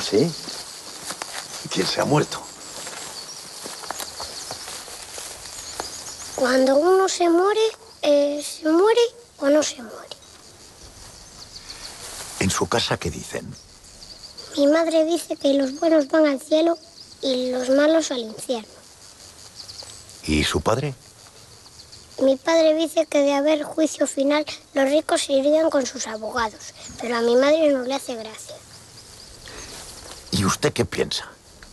¿Ah, sí? ¿Y quién se ha muerto? Cuando uno se muere o no se muere. ¿En su casa qué dicen? Mi madre dice que los buenos van al cielo y los malos al infierno. ¿Y su padre? Mi padre dice que de haber juicio final, los ricos se irían con sus abogados, pero a mi madre no le hace gracia. ¿Y usted qué piensa?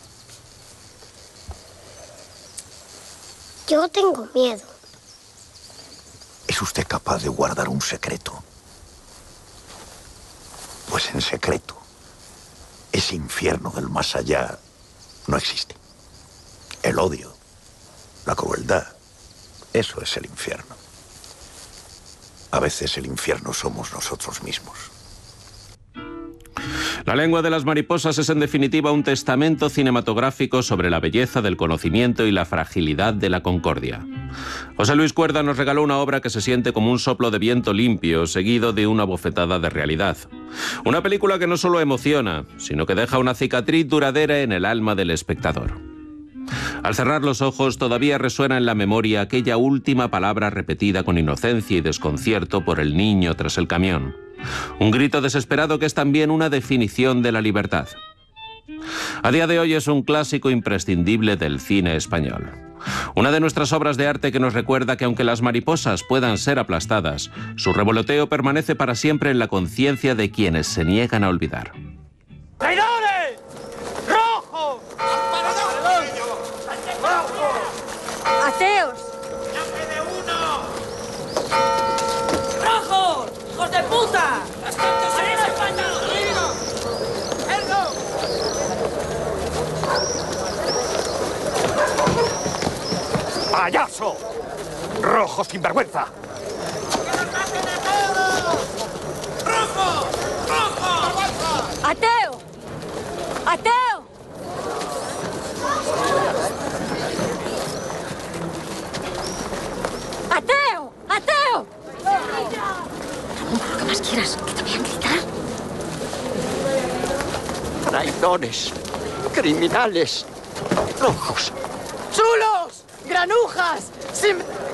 Yo tengo miedo. ¿Es usted capaz de guardar un secreto? Pues en secreto, ese infierno del más allá no existe. El odio, la crueldad, eso es el infierno. A veces el infierno somos nosotros mismos. La lengua de las mariposas es en definitiva un testamento cinematográfico sobre la belleza del conocimiento y la fragilidad de la concordia. José Luis Cuerda nos regaló una obra que se siente como un soplo de viento limpio, seguido de una bofetada de realidad. Una película que no solo emociona, sino que deja una cicatriz duradera en el alma del espectador. Al cerrar los ojos todavía resuena en la memoria aquella última palabra repetida con inocencia y desconcierto por el niño tras el camión. Un grito desesperado que es también una definición de la libertad. A día de hoy es un clásico imprescindible del cine español. Una de nuestras obras de arte que nos recuerda que aunque las mariposas puedan ser aplastadas, su revoloteo permanece para siempre en la conciencia de quienes se niegan a olvidar. ¡Traidores! ¡Rojo! ¡Ateos! ¡Rojo! ¡Hijos de puta! ¡Arriba España! ¡Payaso! ¡Rojo sinvergüenza! ¡Rojo! ¡Rojo! ¡Ateo! ¡Ateo! ¡Ateo! ¡Ateo! Lo que más quieras, que te vean gritar. Traidores, criminales, rojos. ¡Chulos! ¡Granujas! ¡Sin...